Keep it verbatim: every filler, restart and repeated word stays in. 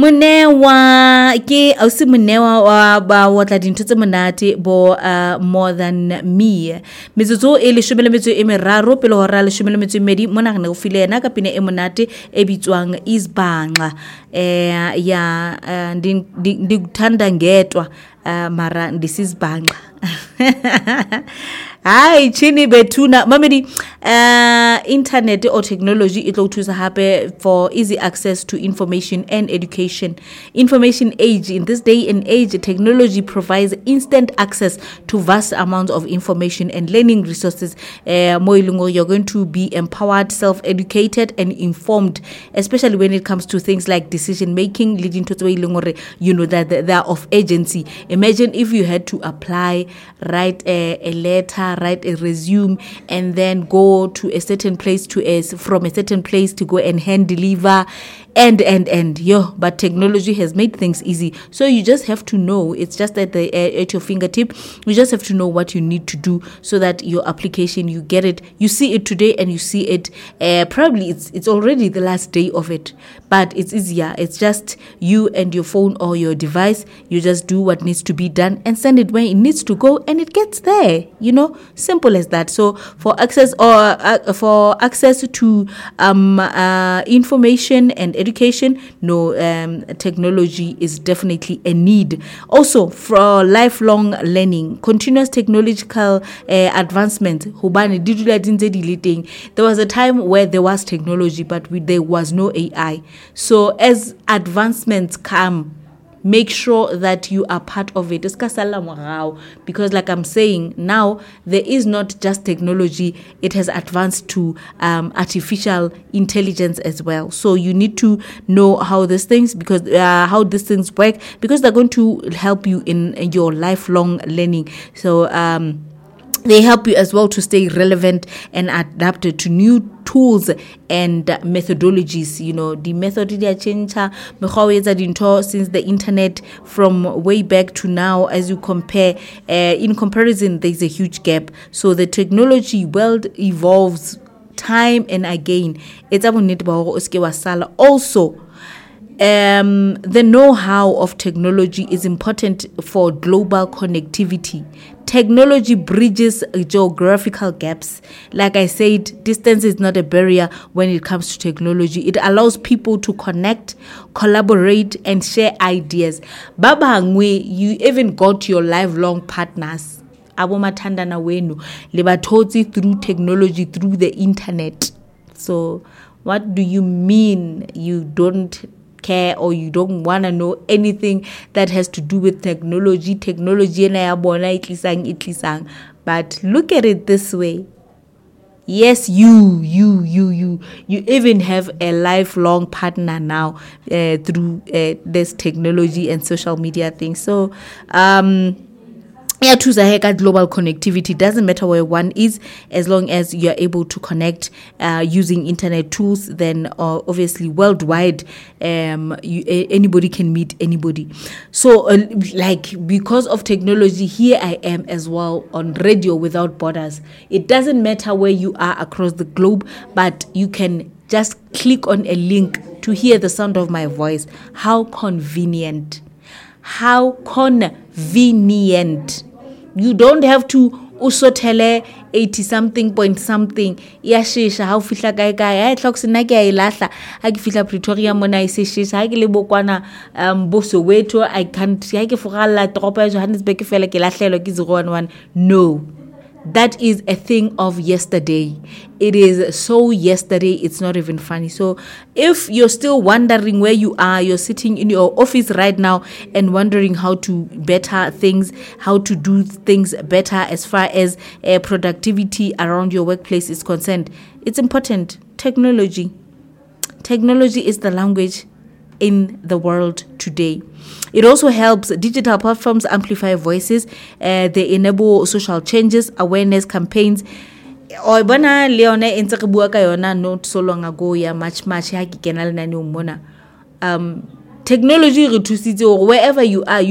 Monewa ke ausi Monewa wa ba watla dintho tse monate bo uh, more than me metsotso e leshome le metso e meraro pele hora leshome le metso e medi mona re ne go file yena ka pina e monate e bitswang Isibhangqa eh ya ndi ndikuthanda ngedwa mara ndisizibhangqa Hi chini betuna mamedi uh, internet or technology it will choose happen for easy access to information and education. Information age in this day and age, technology provides instant access to vast amounts of information and learning resources. Uh, you're going to be empowered, self-educated and informed, especially when it comes to things like decision making, leading to you know that they are of agency. Imagine if you had to apply, write a, a letter, write a resume, and then go to a certain place to a, from a certain place to go and hand deliver and and and yo but technology has made things easy, so you just have to know it's just at the uh, at your fingertip. You just have to know what you need to do so that your application, you get it, you see it today and you see it uh, probably it's it's already the last day of it, but it's easier. It's just you and your phone or your device. You just do what needs to be done and send it where it needs to go and it gets there, you know, simple as that. So for access or uh, for access to um uh, information and education, no, um, technology is definitely a need. Also, for lifelong learning, continuous technological uh, advancement. There was a time where there was technology, but we, there was no A I. So as advancements come, make sure that you are part of it. Because like I'm saying, now there is not just technology, it has advanced to um, artificial intelligence as well. So you need to know how these things, because uh, how these things work, because they're going to help you in, in your lifelong learning. So um they help you as well to stay relevant and adapted to new tools and methodologies. You know, the method they change since the internet from way back to now. As you compare, uh, in comparison, there's a huge gap. So the technology world evolves time and again. It's also Um, the know-how of technology is important for global connectivity. Technology bridges geographical gaps. Like I said, distance is not a barrier when it comes to technology. It allows people to connect, collaborate, and share ideas. Babangwe, you even got your lifelong partners. Abomathandana wenu, lebatotsi through technology, through the internet. So, what do you mean you don't care or you don't want to know anything that has to do with technology technology but look at it this way. Yes, you you you you you even have a lifelong partner now uh, through uh, this technology and social media thing. So um yeah, to the global connectivity, doesn't matter where one is, as long as you're able to connect uh, using internet tools, then uh, obviously worldwide, um, you, anybody can meet anybody. So uh, like, because of technology, here I am as well on Radio Without Borders. It doesn't matter where you are across the globe, but you can just click on a link to hear the sound of my voice. How convenient. How convenient. You don't have to usotele eighty something point something ya shisha ha o fihla kae kae ha tlhoks nna ke a ilahla ha ke fihla Pretoria mona I se shisha ha ke le bokwana um Bosoweto I can't ha ke fogalla toropo ya Johannesburg ke fela ke lahlelwa ke zero one one. No, that is a thing of yesterday. It is so yesterday, it's not even funny. So if you're still wondering where you are, you're sitting in your office right now and wondering how to better things, how to do things better as far as uh, productivity around your workplace is concerned, it's important. Technology. Technology is the language in the world today. It also helps digital platforms amplify voices. Uh, they enable social changes, awareness campaigns. O bona leone entse re bua ka yona not so long ago ya much much ha ke kena le nane o mona. Um technology re thusitse wherever you are.